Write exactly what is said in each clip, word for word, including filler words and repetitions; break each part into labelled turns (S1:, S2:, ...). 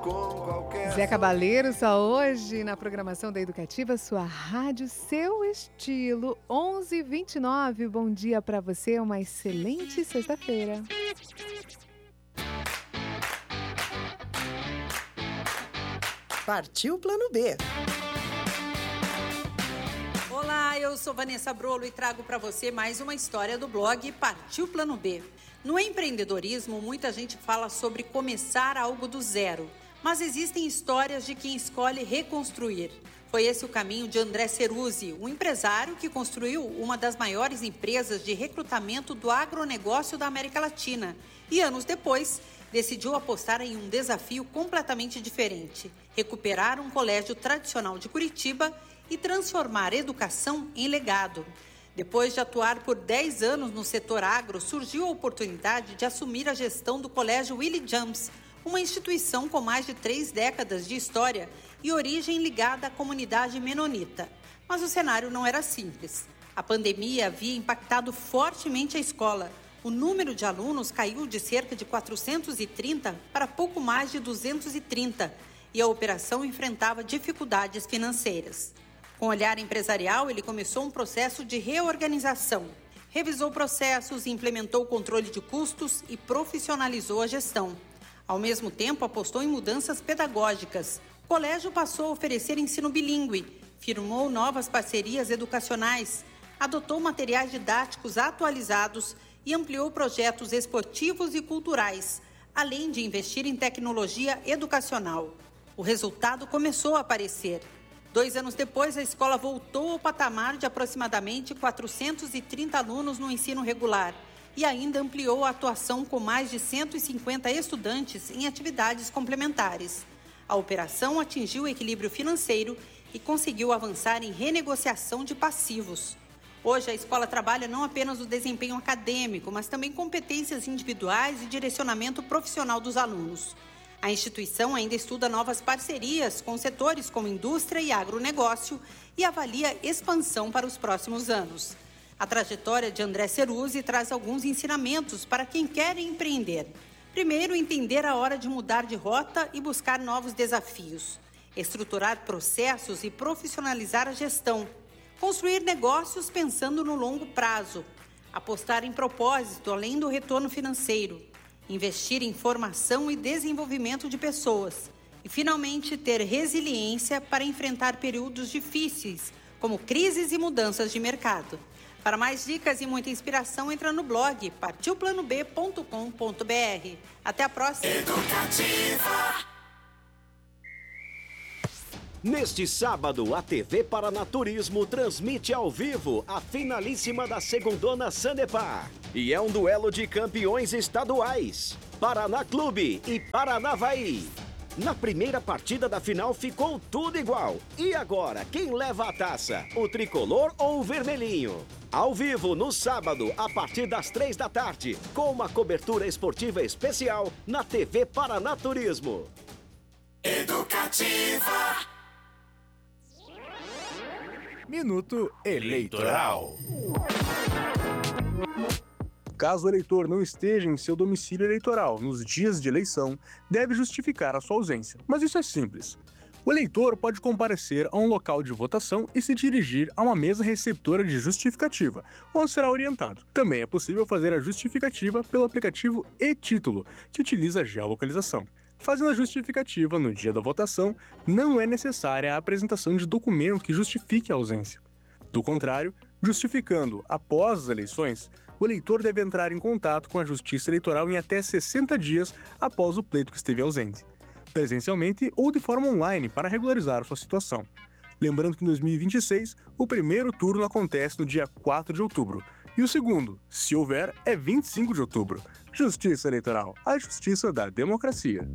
S1: com qualquer...
S2: Zé Cabaleiro, só hoje na programação da Educativa, sua rádio, seu estilo, onze e vinte e nove. Bom dia para você, uma excelente sexta-feira.
S3: Partiu Plano B.
S4: Olá, eu sou Vanessa Brolo e trago para você mais uma história do blog Partiu Plano B. No empreendedorismo, muita gente fala sobre começar algo do zero, mas existem histórias de quem escolhe reconstruir. Foi esse o caminho de André Ceruzzi, um empresário que construiu uma das maiores empresas de recrutamento do agronegócio da América Latina e, anos depois, decidiu apostar em um desafio completamente diferente: recuperar um colégio tradicional de Curitiba e transformar a educação em legado. Depois de atuar por dez anos no setor agro, surgiu a oportunidade de assumir a gestão do Colégio Willie James, uma instituição com mais de três décadas de história e origem ligada à comunidade menonita. Mas o cenário não era simples. A pandemia havia impactado fortemente a escola. O número de alunos caiu de cerca de quatrocentos e trinta para pouco mais de duzentos e trinta e a operação enfrentava dificuldades financeiras. Com olhar empresarial, ele começou um processo de reorganização. Revisou processos, implementou o controle de custos e profissionalizou a gestão. Ao mesmo tempo, apostou em mudanças pedagógicas. O colégio passou a oferecer ensino bilíngue, firmou novas parcerias educacionais, adotou materiais didáticos atualizados e ampliou projetos esportivos e culturais, além de investir em tecnologia educacional. O resultado começou a aparecer. Dois anos depois, a escola voltou ao patamar de aproximadamente quatrocentos e trinta alunos no ensino regular e ainda ampliou a atuação com mais de cento e cinquenta estudantes em atividades complementares. A operação atingiu o equilíbrio financeiro e conseguiu avançar em renegociação de passivos. Hoje, a escola trabalha não apenas o desempenho acadêmico, mas também competências individuais e direcionamento profissional dos alunos. A instituição ainda estuda novas parcerias com setores como indústria e agronegócio e avalia expansão para os próximos anos. A trajetória de André Ceruzzi traz alguns ensinamentos para quem quer empreender. Primeiro, entender a hora de mudar de rota e buscar novos desafios. Estruturar processos e profissionalizar a gestão. Construir negócios pensando no longo prazo. Apostar em propósito além do retorno financeiro. Investir em formação e desenvolvimento de pessoas. E, finalmente, ter resiliência para enfrentar períodos difíceis, como crises e mudanças de mercado. Para mais dicas e muita inspiração, entra no blog partiu plano b ponto com ponto b r. Até a próxima!
S5: Educativa. Neste sábado, a T V Paranaturismo transmite ao vivo a finalíssima da Segundona Sanepar. E é um duelo de campeões estaduais, Paraná Clube e Paranavaí. Na primeira partida da final ficou tudo igual. E agora, quem leva a taça? O tricolor ou o vermelhinho? Ao vivo, no sábado, a partir das três da tarde, com uma cobertura esportiva especial na T V Paranaturismo.
S1: Educativa.
S6: Minuto Eleitoral. Caso o eleitor não esteja em seu domicílio eleitoral nos dias de eleição, deve justificar a sua ausência. Mas isso é simples. O eleitor pode comparecer a um local de votação e se dirigir a uma mesa receptora de justificativa, onde será orientado. Também é possível fazer a justificativa pelo aplicativo e-Título, que utiliza a geolocalização. Fazendo a justificativa no dia da votação, não é necessária a apresentação de documento que justifique a ausência. Do contrário, justificando após as eleições, o eleitor deve entrar em contato com a Justiça Eleitoral em até sessenta dias após o pleito que esteve ausente, presencialmente ou de forma online para regularizar a sua situação. Lembrando que em dois mil e vinte e seis, o primeiro turno acontece no dia quatro de outubro, e o segundo, se houver, é vinte e cinco de outubro. Justiça Eleitoral, a justiça da democracia.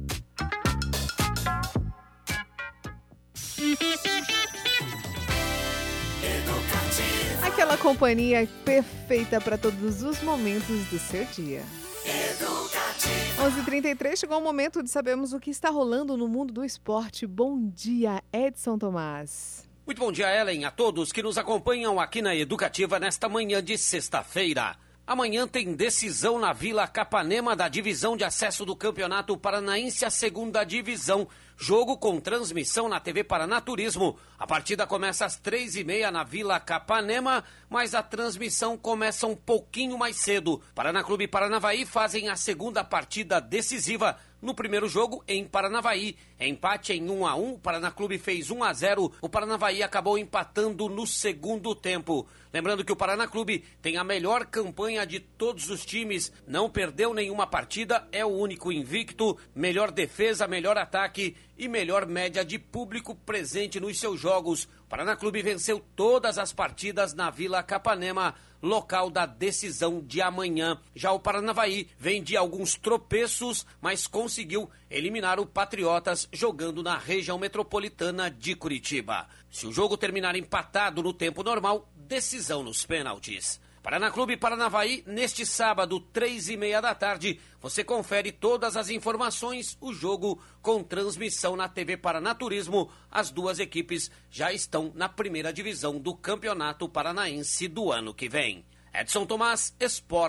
S2: Aquela companhia perfeita para todos os momentos do seu dia. onze e trinta e três, chegou o momento de sabermos o que está rolando no mundo do esporte. Bom dia, Edson Tomás.
S7: Muito bom dia, Ellen, a todos que nos acompanham aqui na Educativa nesta manhã de sexta-feira.
S1: Amanhã tem decisão na Vila Capanema da divisão de acesso do Campeonato Paranaense à segunda divisão. Jogo com transmissão na T V Paraná Turismo. A partida começa às três e meia na Vila Capanema, mas a transmissão começa um pouquinho mais cedo. Paraná Clube e Paranavaí fazem a segunda partida decisiva. No primeiro jogo, em Paranavaí, empate em um a um, o Paraná Clube fez um a zero, o Paranavaí acabou empatando no segundo tempo. Lembrando que o Paraná Clube tem a melhor campanha de todos os times, não perdeu nenhuma partida, é o único invicto, melhor defesa, melhor ataque e melhor média de público presente nos seus jogos. O Paraná Clube venceu todas as partidas na Vila Capanema, local da decisão de amanhã. Já o Paranavaí vem de alguns tropeços, mas conseguiu eliminar o Patriotas jogando na região metropolitana de Curitiba. Se o jogo terminar empatado no tempo normal, decisão nos pênaltis. Paraná Clube e Paranavaí, neste sábado, três e meia da tarde, você confere todas as informações, o jogo com transmissão na T V Paraná Turismo. As duas equipes já estão na primeira divisão do Campeonato Paranaense do ano que vem. Edson Tomás,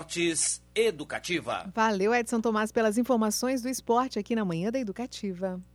S1: Esportes Educativa.
S2: Valeu, Edson Tomás, pelas informações do esporte aqui na Manhã da Educativa.